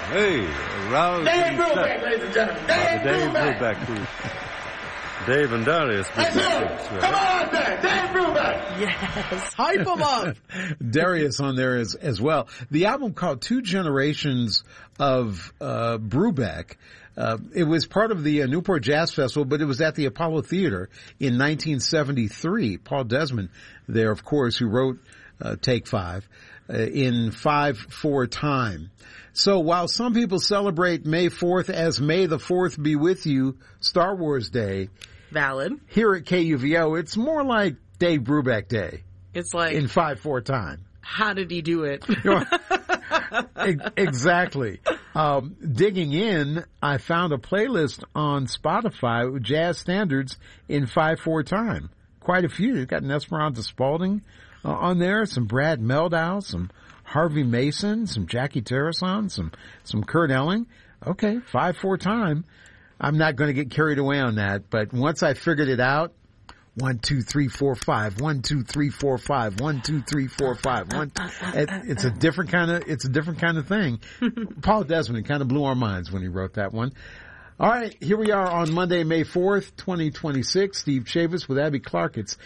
Hey, rousing Dave set Brubeck, ladies and gentlemen. by Dave the Dave Brubeck. Brubeck Group. Dave and Darius. That's it. Come on there, Dave Brubeck. Yes, hype them up. Darius on there as well. The album called Two Generations of Brubeck. It was part of the Newport Jazz Festival, but it was at the Apollo Theater in 1973. Paul Desmond there, of course, who wrote Take Five in 5/4 time. So while some people celebrate May 4th as May the 4th be with you, Star Wars Day, Valid. here at KUVO, it's more like Dave Brubeck Day It's like, in 5/4 time. how did he do it? Exactly. Digging in, I found a playlist on Spotify with jazz standards in 5/4 time. Quite a few. You've got an Esperanza Spalding on there, some Brad Mehldau, some Harvey Mason, some Jackie Terrason, some Kurt Elling. Okay, 5/4 time. I'm not going to get carried away on that, but once I figured it out, 1, 2, 3, 4, 5. 1, 2, 3, 4, 5. 1, 2, 3, 4, 5. It's a different kind of thing. Paul Desmond kind of blew our minds when he wrote that one. All right, here we are on Monday, May 4th, 2026. Steve Chavis with Abby Clark. It's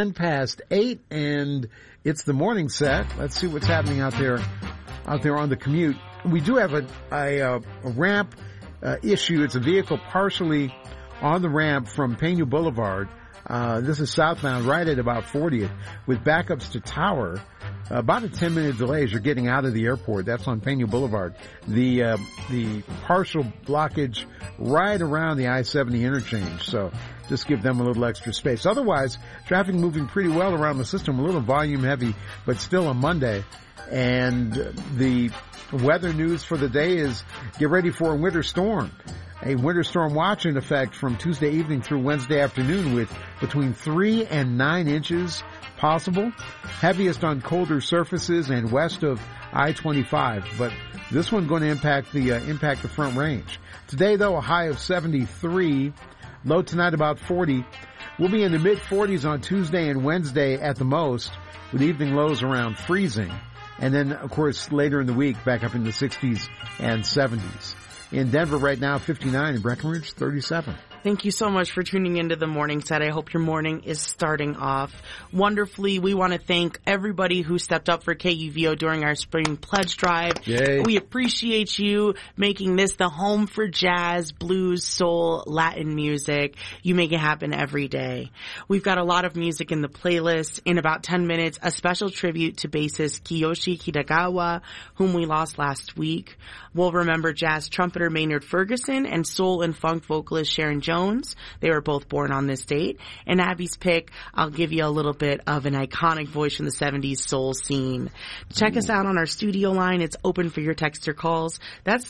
8:10, and it's the morning set. Let's see what's happening out there on the commute. We do have a ramp issue. It's a vehicle partially on the ramp from Pena Boulevard. This is southbound right at about 40th with backups to Tower. About a 10-minute delay as you're getting out of the airport. That's on Pena Boulevard. The partial blockage right around the I-70 interchange. So just give them a little extra space. Otherwise, traffic moving pretty well around the system. A little volume heavy, but still a Monday. And the weather news for the day is get ready for a winter storm. A winter storm watch in effect from Tuesday evening through Wednesday afternoon with between 3 and 9 inches possible. Heaviest on colder surfaces and west of I-25, but this one going to impact the Front Range. Today though, a high of 73, low tonight about 40. We'll be in the mid-40s on Tuesday and Wednesday at the most, with evening lows around freezing. And then, of course, later in the week, back up in the 60s and 70s. In Denver right now, 59. In Breckenridge, 37. Thank you so much for tuning into the morning set. I hope your morning is starting off wonderfully. We want to thank everybody who stepped up for KUVO during our spring pledge drive. Yay. We appreciate you making this the home for jazz, blues, soul, Latin music. You make it happen every day. We've got a lot of music in the playlist. In about 10 minutes, a special tribute to bassist Kiyoshi Kitagawa, whom we lost last week. We'll remember jazz trumpeter Maynard Ferguson and soul and funk vocalist Sharon Jones. They were both born on this date. And Abby's pick, I'll give you a little bit of an iconic voice from the 70s soul scene. Check us out on our studio line. It's open for your text or calls. That's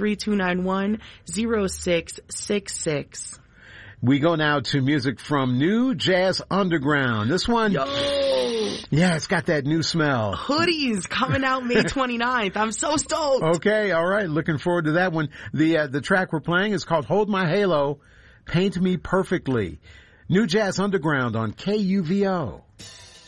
303-291-0666. We go now to music from New Jazz Underground. This one, yeah, it's got that new smell. Hoodies coming out May 29th. I'm so stoked. Okay, all right. Looking forward to that one. The track we're playing is called Hold My Halo, Paint Me Perfectly. New Jazz Underground on KUVO.